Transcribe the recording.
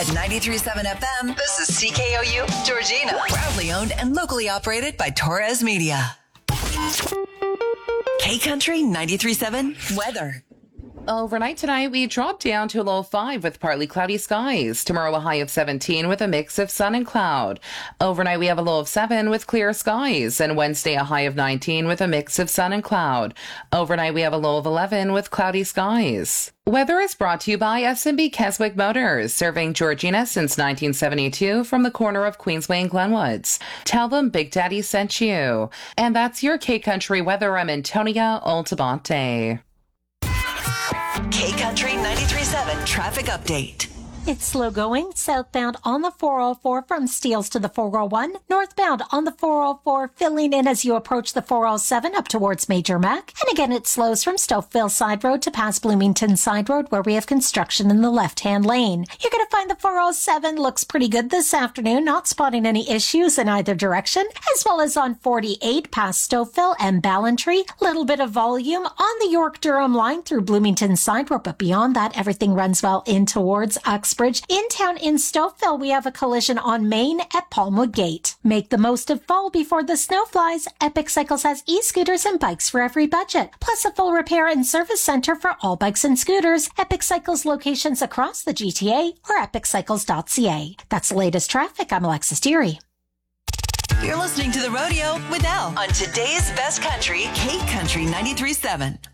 At 93.7 FM, this is CKOU, Georgina. Proudly owned and locally operated by Torres Media. K-Country 93.7 weather. Overnight tonight, we drop down to a low of 5 with partly cloudy skies. Tomorrow, a high of 17 with a mix of sun and cloud. Overnight, we have a low of 7 with clear skies. And Wednesday, a high of 19 with a mix of sun and cloud. Overnight, we have a low of 11 with cloudy skies. Weather is brought to you by S&B Keswick Motors, serving Georgina since 1972 from the corner of Queensway and Glenwoods. Tell them Big Daddy sent you. And that's your K-Country weather. I'm Antonia Altabante. K-Country 93.7 traffic update. It's slow going southbound on the 404 from Steeles to the 401, northbound on the 404 filling in as you approach the 407 up towards Major Mac. And again, it slows from Stouffville Side Road to past Bloomington Side Road where we have construction in the left-hand lane. You're going to find the 407 looks pretty good this afternoon, not spotting any issues in either direction, as well as on 48 past Stouffville and Ballantree. Little bit of volume on the York-Durham line through Bloomington Side Road, but beyond that, everything runs well in towards Uxbridge. In town in Stouffville, we have a collision on Main at Palmwood Gate. Make the most of fall before the snow flies. Epic Cycles has e-scooters and bikes for every budget, plus a full repair and service center for all bikes and scooters. Epic Cycles locations across the GTA or epiccycles.ca. That's the latest traffic. I'm Alexis Deary. You're listening to The Rodeo with Elle on today's best country, K-Country 93.7.